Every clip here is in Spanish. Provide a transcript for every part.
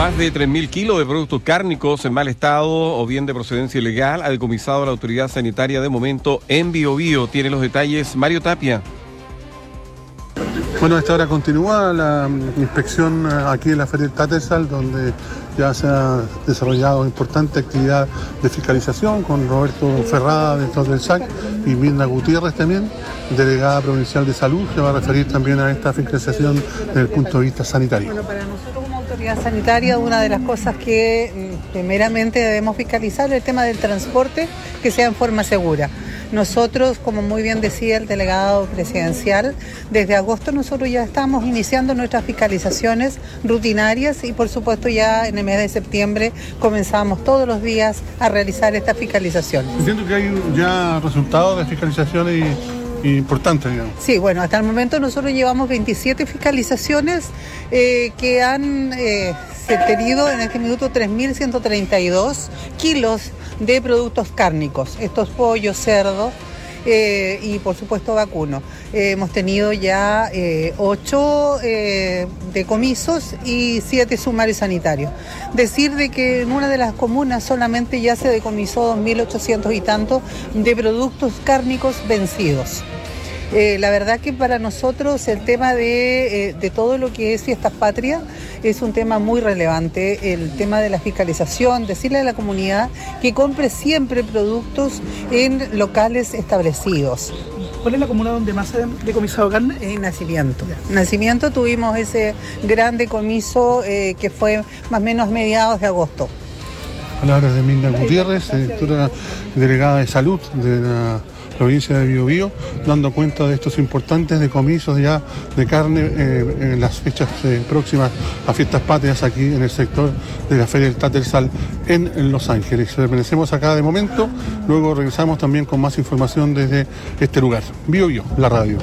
Más de 3.000 kilos de productos cárnicos en mal estado o bien de procedencia ilegal ha decomisado la autoridad sanitaria de momento en Biobío. Tiene los detalles Mario Tapia. Bueno, a esta hora continúa la inspección aquí en la Feria del Tattersall, donde ya se ha desarrollado importante actividad de fiscalización con Roberto Ferrada dentro del SAC y Mirna Gutiérrez también, delegada provincial de salud, que va a referir también a esta fiscalización desde el punto de vista sanitario. Bueno, para nosotros como autoridad sanitaria, una de las cosas que primeramente debemos fiscalizar es el tema del transporte, que sea en forma segura. Nosotros, como muy bien decía el delegado presidencial, desde agosto nosotros ya estamos iniciando nuestras fiscalizaciones rutinarias y por supuesto ya en el mes de septiembre comenzamos todos los días a realizar estas fiscalizaciones. Entiendo que hay ya resultados de fiscalizaciones importantes, digamos. Sí, bueno, hasta el momento nosotros llevamos 27 fiscalizaciones que han tenido en este minuto 3.132 kilos de productos cárnicos, estos pollos, cerdos y por supuesto vacuno. Hemos tenido ya 8 decomisos y 7 sumarios sanitarios. Decir de que en una de las comunas solamente ya se decomisó 2.800 y tanto de productos cárnicos vencidos. La verdad que para nosotros el tema de todo lo que es fiestas patrias es un tema muy relevante, el tema de la fiscalización, decirle a la comunidad que compre siempre productos en locales establecidos. ¿Cuál es la comuna donde más se ha decomisado carne? En Nacimiento. En Nacimiento tuvimos ese gran decomiso que fue más o menos a mediados de agosto. Palabras de Mirna Gutiérrez, directora delegada de salud de la provincia de Biobío, dando cuenta de estos importantes decomisos ya de carne en las fechas próximas a fiestas patrias aquí en el sector de la Feria del Tattersall en Los Ángeles. Permanecemos acá de momento, luego regresamos también con más información desde este lugar. Biobío, la radio.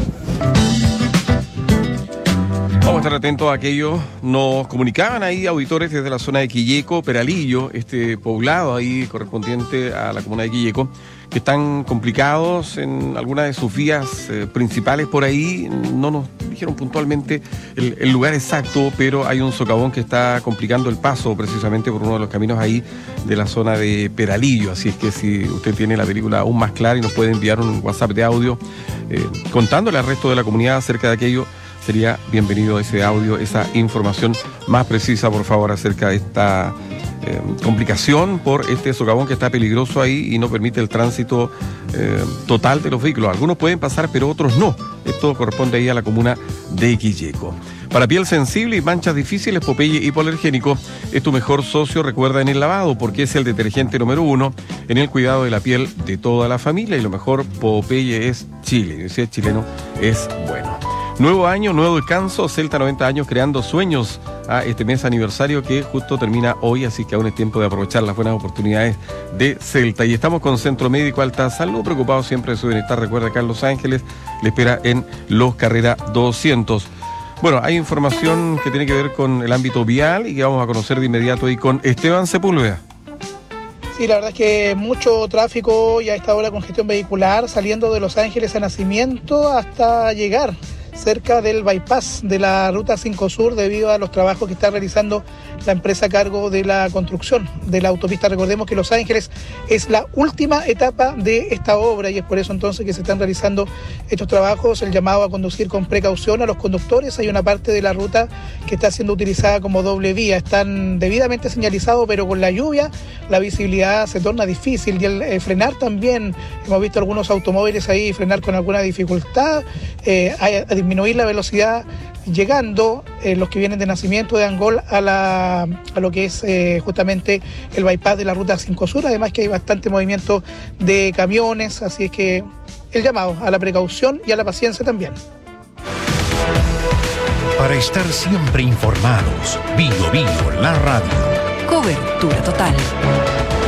Vamos a estar atentos a aquello. Nos comunicaban ahí auditores desde la zona de Quilleco, Peralillo, este poblado ahí correspondiente a la comuna de Quilleco, que están complicados en algunas de sus vías principales por ahí. No nos dijeron puntualmente el lugar exacto, pero hay un socavón que está complicando el paso precisamente por uno de los caminos ahí de la zona de Peralillo. Así es que si usted tiene la película aún más clara y nos puede enviar un WhatsApp de audio contándole al resto de la comunidad acerca de aquello, sería bienvenido ese audio, esa información más precisa, por favor, acerca de esta complicación por este socavón que está peligroso ahí y no permite el tránsito total de los vehículos. Algunos pueden pasar, pero otros no. Esto corresponde ahí a la comuna de Quilleco. Para piel sensible y manchas difíciles, Popeye Hipoalergénico es tu mejor socio, recuerda, en el lavado, porque es el detergente número 1 en el cuidado de la piel de toda la familia. Y lo mejor, Popeye es Chile. Y si es chileno, es bueno. Nuevo año, nuevo descanso, Celta 90 años creando sueños a este mes aniversario que justo termina hoy, así que aún es tiempo de aprovechar las buenas oportunidades de Celta. Y estamos con Centro Médico Alta Salud, preocupados siempre de su bienestar. Recuerda, acá en Los Ángeles le espera en Los Carrera 200. Bueno, hay información que tiene que ver con el ámbito vial y que vamos a conocer de inmediato ahí con Esteban Sepúlveda. Sí, la verdad es que mucho tráfico y a esta hora congestión vehicular saliendo de Los Ángeles a Nacimiento hasta llegar cerca del bypass de la Ruta 5 Sur debido a los trabajos que está realizando la empresa a cargo de la construcción de la autopista. Recordemos que Los Ángeles es la última etapa de esta obra y es por eso entonces que se están realizando estos trabajos. El llamado a conducir con precaución a los conductores. Hay una parte de la ruta que está siendo utilizada como doble vía. Están debidamente señalizados, pero con la lluvia la visibilidad se torna difícil y el frenar también. Hemos visto algunos automóviles ahí frenar con alguna dificultad, a disminuir la velocidad llegando los que vienen de Nacimiento, de Angol a lo que es justamente el bypass de la Ruta 5 Sur, además que hay bastante movimiento de camiones, así es que el llamado a la precaución y a la paciencia también. Para estar siempre informados, Biobío, la radio. Cobertura total.